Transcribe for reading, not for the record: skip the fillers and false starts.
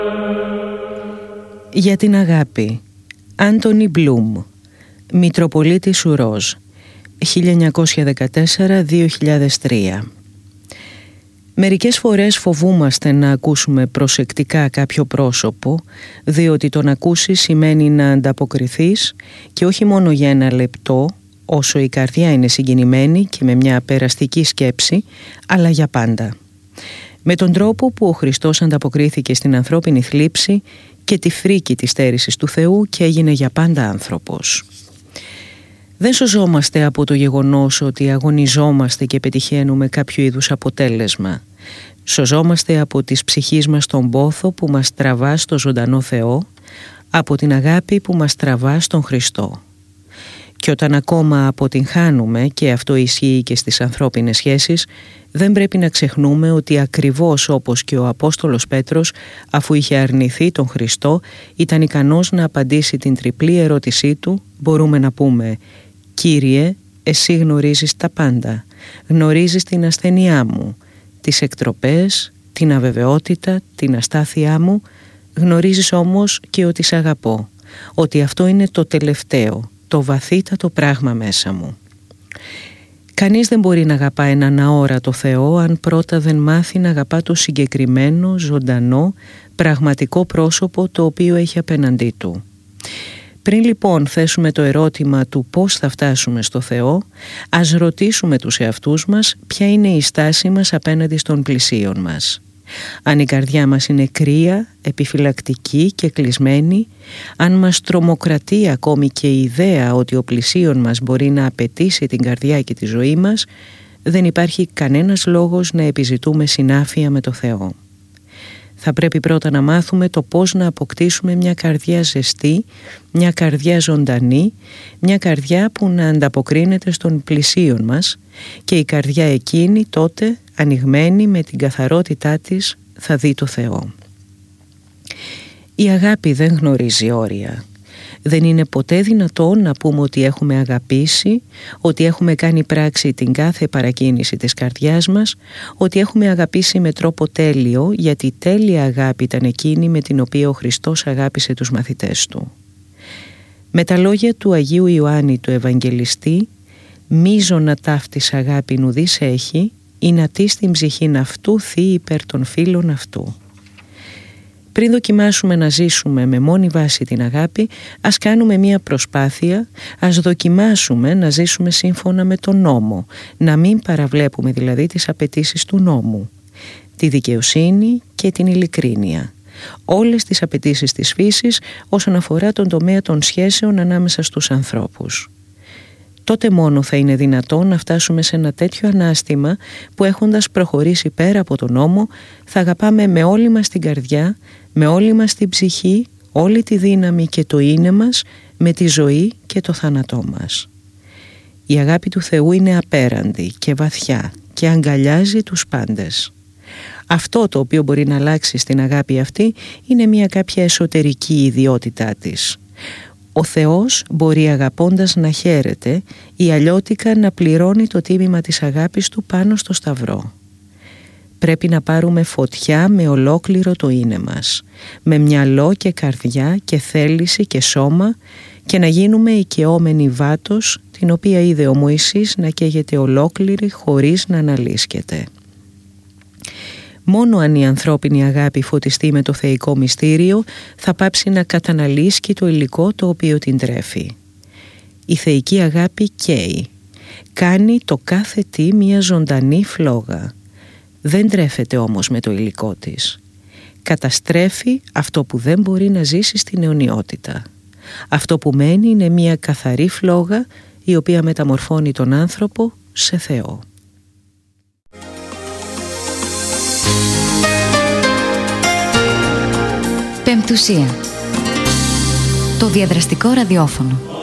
Για την αγάπη. Άντονι Μπλουμ, Μητροπολίτης Ουρός, 1914-2003. Μερικές φορές φοβούμαστε να ακούσουμε προσεκτικά κάποιο πρόσωπο, διότι το να ακούσεις σημαίνει να ανταποκριθείς και όχι μόνο για ένα λεπτό, όσο η καρδιά είναι συγκινημένη και με μια περαστική σκέψη, αλλά για πάντα. Με τον τρόπο που ο Χριστός ανταποκρίθηκε στην ανθρώπινη θλίψη και τη φρίκη της στέρησης του Θεού και έγινε για πάντα άνθρωπος. Δεν σωζόμαστε από το γεγονός ότι αγωνιζόμαστε και πετυχαίνουμε κάποιο είδους αποτέλεσμα. Σωζόμαστε από της ψυχής μας τον πόθο που μας τραβά στο ζωντανό Θεό, από την αγάπη που μας τραβά στον Χριστό. Και όταν ακόμα αποτυγχάνουμε, και αυτό ισχύει και στις ανθρώπινες σχέσεις, δεν πρέπει να ξεχνούμε ότι ακριβώς όπως και ο Απόστολος Πέτρος, αφού είχε αρνηθεί τον Χριστό, ήταν ικανός να απαντήσει την τριπλή ερώτησή του. Μπορούμε να πούμε: «Κύριε, εσύ γνωρίζεις τα πάντα, γνωρίζεις την ασθένειά μου, τις εκτροπές, την αβεβαιότητα, την αστάθειά μου, γνωρίζεις όμως και ότι σ' αγαπώ, ότι αυτό είναι το τελευταίο, το βαθύτατο πράγμα μέσα μου». Κανείς δεν μπορεί να αγαπά έναν αόρατο Θεό αν πρώτα δεν μάθει να αγαπά το συγκεκριμένο, ζωντανό, πραγματικό πρόσωπο το οποίο έχει απέναντί του. Πριν λοιπόν θέσουμε το ερώτημα του πώς θα φτάσουμε στο Θεό, ας ρωτήσουμε τους εαυτούς μας ποια είναι η στάση μας απέναντι στον πλησίον μας. Αν η καρδιά μας είναι κρύα, επιφυλακτική και κλεισμένη, αν μας τρομοκρατεί ακόμη και η ιδέα ότι ο πλησίον μας μπορεί να απαιτήσει την καρδιά και τη ζωή μας, δεν υπάρχει κανένας λόγος να επιζητούμε συνάφεια με το Θεό. Θα πρέπει πρώτα να μάθουμε το πώς να αποκτήσουμε μια καρδιά ζεστή, μια καρδιά ζωντανή, μια καρδιά που να ανταποκρίνεται στον πλησίον μας, και η καρδιά εκείνη τότε, ανοιγμένη με την καθαρότητά της, θα δει το Θεό. Η αγάπη δεν γνωρίζει όρια. Δεν είναι ποτέ δυνατόν να πούμε ότι έχουμε αγαπήσει, ότι έχουμε κάνει πράξη την κάθε παρακίνηση της καρδιάς μας, ότι έχουμε αγαπήσει με τρόπο τέλειο, γιατί η τέλεια αγάπη ήταν εκείνη με την οποία ο Χριστός αγάπησε τους μαθητές του. Με τα λόγια του Αγίου Ιωάννη του Ευαγγελιστή, «Μίζωνα ταύτης αγάπη ουδής έχει, ή να τι στην ψυχήν αυτού θει υπέρ των φίλων αυτού». Πριν δοκιμάσουμε να ζήσουμε με μόνη βάση την αγάπη, ας κάνουμε μία προσπάθεια, ας δοκιμάσουμε να ζήσουμε σύμφωνα με τον νόμο, να μην παραβλέπουμε δηλαδή τις απαιτήσεις του νόμου, τη δικαιοσύνη και την ειλικρίνεια, όλες τις απαιτήσεις της φύσης όσον αφορά τον τομέα των σχέσεων ανάμεσα στους ανθρώπους. Τότε μόνο θα είναι δυνατόν να φτάσουμε σε ένα τέτοιο ανάστημα που, έχοντας προχωρήσει πέρα από τον νόμο, θα αγαπάμε με όλη μας την καρδιά, με όλη μας την ψυχή, όλη τη δύναμη και το είναι μας, με τη ζωή και το θάνατό μας. Η αγάπη του Θεού είναι απέραντη και βαθιά και αγκαλιάζει τους πάντες. Αυτό το οποίο μπορεί να αλλάξει στην αγάπη αυτή είναι μια κάποια εσωτερική ιδιότητά της. Ο Θεός μπορεί αγαπώντας να χαίρεται ή αλλιώτικα να πληρώνει το τίμημα της αγάπης του πάνω στο σταυρό. Πρέπει να πάρουμε φωτιά με ολόκληρο το είναι μας, με μυαλό και καρδιά και θέληση και σώμα, και να γίνουμε οικαιόμενοι βάτος, την οποία είδε ο Μωυσής να καίγεται ολόκληρη χωρίς να αναλύσκεται. Μόνο αν η ανθρώπινη αγάπη φωτιστεί με το θεϊκό μυστήριο, θα πάψει να καταναλύσκει το υλικό το οποίο την τρέφει. Η θεϊκή αγάπη καίει. Κάνει το κάθε τι μια ζωντανή φλόγα. Δεν τρέφεται όμως με το υλικό της. Καταστρέφει αυτό που δεν μπορεί να ζήσει στην αιωνιότητα. Αυτό που μένει είναι μια καθαρή φλόγα, η οποία μεταμορφώνει τον άνθρωπο σε Θεό. Πεμπτουσία. Το διαδραστικό ραδιόφωνο.